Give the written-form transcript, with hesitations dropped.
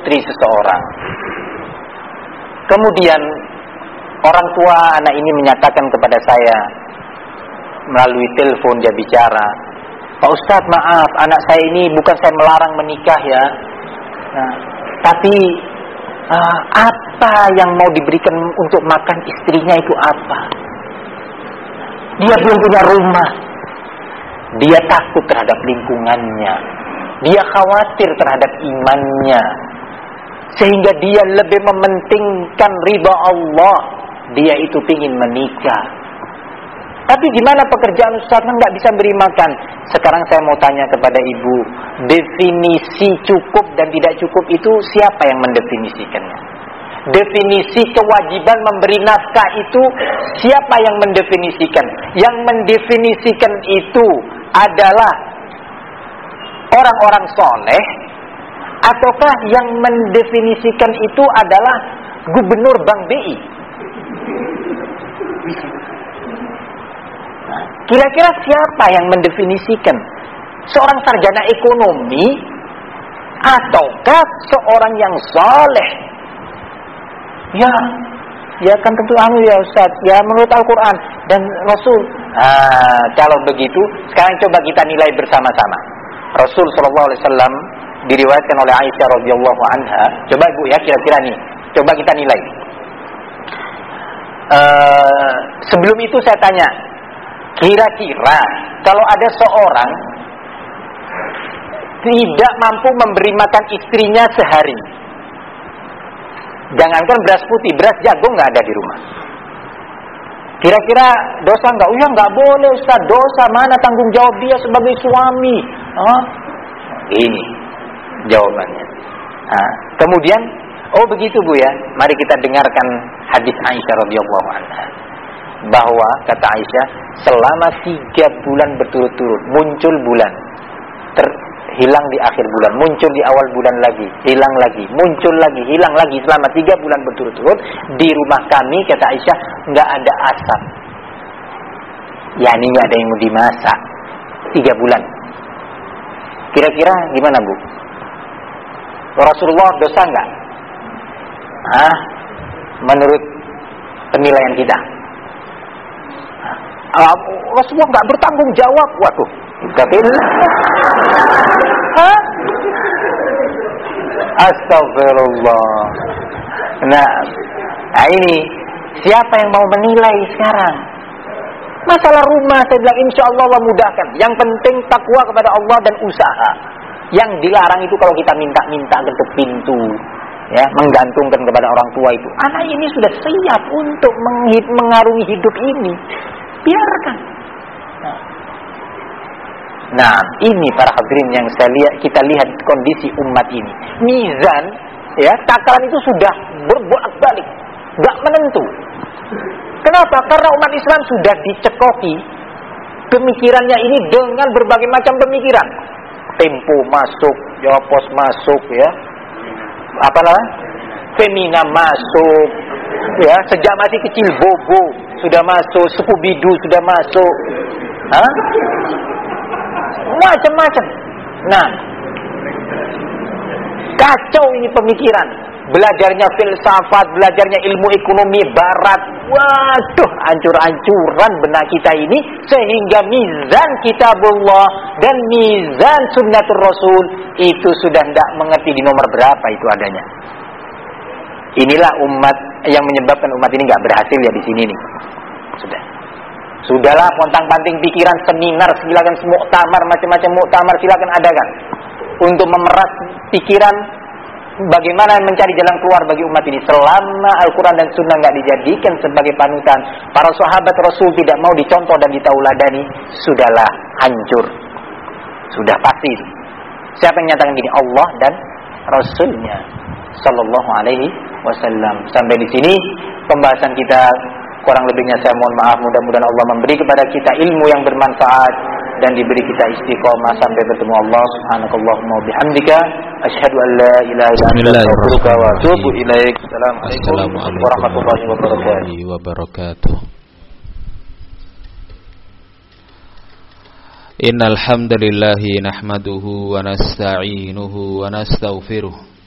istri seseorang. Kemudian orang tua anak ini menyatakan kepada saya melalui telepon, dia bicara, "Pak Ustadz, maaf, anak saya ini bukan saya melarang menikah ya, nah, tapi apa yang mau diberikan untuk makan istrinya itu apa? Dia belum punya rumah, dia takut terhadap lingkungannya, dia khawatir terhadap imannya, sehingga dia lebih mementingkan ridha Allah. Dia itu ingin menikah. Tapi gimana pekerjaan Ustaz, kan nggak bisa beri makan." Sekarang saya mau tanya kepada ibu, definisi cukup dan tidak cukup itu siapa yang mendefinisikannya? Definisi kewajiban memberi nafkah itu siapa yang mendefinisikan? Yang mendefinisikan itu adalah orang-orang soleh, ataukah yang mendefinisikan itu adalah gubernur Bank BI? Kira-kira siapa yang mendefinisikan? Seorang sarjana ekonomi ataukah seorang yang soleh? Ya kan tentu ya Ustaz, ya menurut Al-Quran dan Rasul. Kalau begitu, sekarang coba kita nilai bersama-sama. Rasul SAW diriwayatkan oleh Aisyah radhiyallahu anha. Coba ibu ya, kira-kira nih, coba kita nilai. Sebelum itu saya tanya, kira-kira kalau ada seorang tidak mampu memberi makan istrinya sehari, jangankan beras putih, beras jagung nggak ada di rumah, kira-kira dosa nggak? Ya nggak boleh Ustaz, dosa, mana tanggung jawab dia sebagai suami? Ini jawabannya. Kemudian, oh begitu Bu ya, mari kita dengarkan hadis Aisyah radhiyallahu anha, bahwa kata Aisyah, selama 3 bulan berturut-turut muncul bulan, hilang di akhir bulan, muncul di awal bulan lagi, hilang lagi, muncul lagi, hilang lagi, selama 3 bulan berturut-turut di rumah kami, kata Aisyah, nggak ada asap. Yani nggak ada yang mau dimasak 3 bulan. Kira-kira gimana Bu? Rasulullah dosa nggak? Menurut penilaian kita, Rasulullah nggak bertanggung jawab. Waduh, astagfirullah. Nah ini siapa yang mau menilai sekarang? Masalah rumah, saya bilang insya Allah Allah mudahkan. Yang penting takwa kepada Allah dan usaha. Yang dilarang itu kalau kita minta-minta ketuk pintu, ya, menggantungkan kepada orang tua itu. Anak ini sudah siap untuk mengarungi hidup ini, biarkan. Nah, ini para hadirin yang kita lihat kondisi umat ini. Mizan, ya, takaran itu sudah berbolak-balik, nggak menentu. Kenapa? Karena umat Islam sudah dicekoki pemikirannya ini dengan berbagai macam pemikiran. Tempo masuk, Jawa Pos masuk, ya, apa namanya? Femina masuk, ya, sejak masih kecil Bobo sudah masuk, Skubidu sudah masuk, macam-macam. Nah, kacau ini pemikiran. Belajarnya filsafat, belajarnya ilmu ekonomi barat. Waduh, hancur-hancuran benak kita ini, sehingga mizan kitabullah dan mizan sunnatur rasul itu sudah tidak mengerti di nomor berapa itu adanya. Inilah umat yang menyebabkan umat ini nggak berhasil ya di sini nih. Sudahlah, pontang-panting pikiran, seminar, silakan muktamar, macam-macam muktamar silakan adakan untuk memeras pikiran bagaimana mencari jalan keluar bagi umat ini. Selama Al-Quran dan Sunnah nggak dijadikan sebagai panutan, para sahabat Rasul tidak mau dicontoh dan ditauladani, sudahlah, hancur, sudah pasti. Siapa yang nyatakan gini? Allah dan Rasulnya Sallallahu Alaihi Wasallam. Sampai di sini pembahasan kita. Kurang lebihnya saya mohon maaf. Mudah-mudahan Allah memberi kepada kita ilmu yang bermanfaat dan diberi kita istiqomah sampai bertemu Allah Subhanakallahumma wa bihamdika asyhadu an la ilaha illa anta astaghfiruka wa atubu ilaik. Assalamualaikum warahmatullahi wabarakatuh. Innal hamdalillah nahmaduhu wa nasta'inuhu wa nastaghfiruh